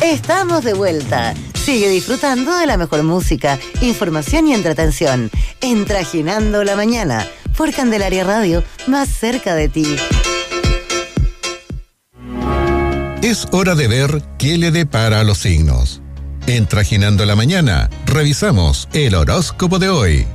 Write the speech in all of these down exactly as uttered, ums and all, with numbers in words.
Estamos de vuelta. Sigue disfrutando de la mejor música, información y entretención en Trajinando la Mañana por Candelaria Radio, más cerca de ti. Es hora de ver qué le depara a los signos. En Trajinando la Mañana, revisamos el horóscopo de hoy.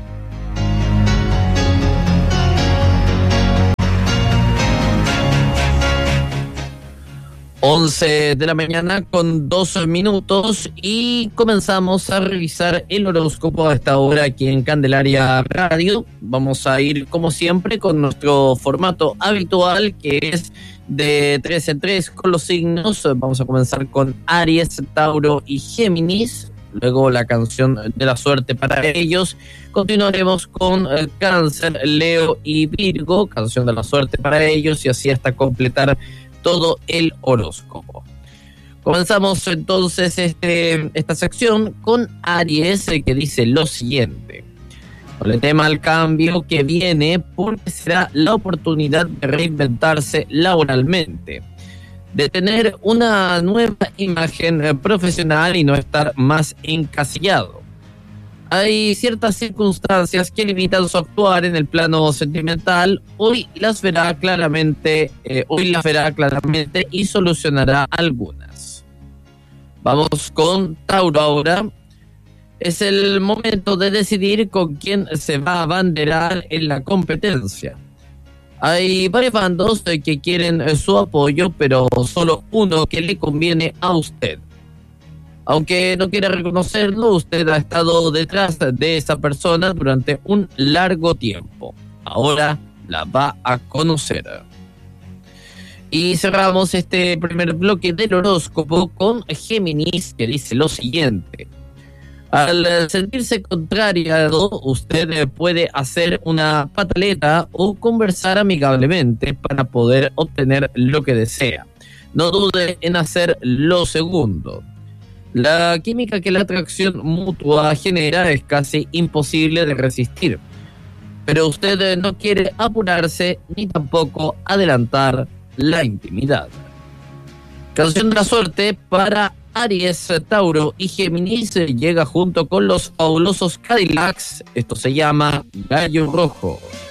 once de la mañana con dos minutos y comenzamos a revisar el horóscopo a esta hora aquí en Candelaria Radio. Vamos a ir como siempre con nuestro formato habitual, que es de tres en tres con los signos. Vamos a comenzar con Aries, Tauro y Géminis, luego la canción de la suerte para ellos. Continuaremos con eh, Cáncer, Leo y Virgo, canción de la suerte para ellos, y así hasta completar todo el horóscopo. Comenzamos entonces este, esta sección con Aries, que dice lo siguiente: no le tema al cambio que viene, porque será la oportunidad de reinventarse laboralmente, de tener una nueva imagen profesional y no estar más encasillado. Hay ciertas circunstancias que limitan su actuar en el plano sentimental. Hoy las verá claramente, eh, hoy las verá claramente y solucionará algunas. Vamos con Tauro ahora. Es el momento de decidir con quién se va a abanderar en la competencia. Hay varios bandos que quieren su apoyo, pero solo uno que le conviene a usted. Aunque no quiera reconocerlo, usted ha estado detrás de esa persona durante un largo tiempo. Ahora la va a conocer. Y cerramos este primer bloque del horóscopo con Géminis, que dice lo siguiente: al sentirse contrariado, usted puede hacer una pataleta o conversar amigablemente para poder obtener lo que desea. No dude en hacer lo segundo. La química que la atracción mutua genera es casi imposible de resistir, pero usted no quiere apurarse ni tampoco adelantar la intimidad. Canción de la suerte para Aries, Tauro y Géminis llega junto con los fabulosos Cadillacs. Esto se llama Gallo Rojo.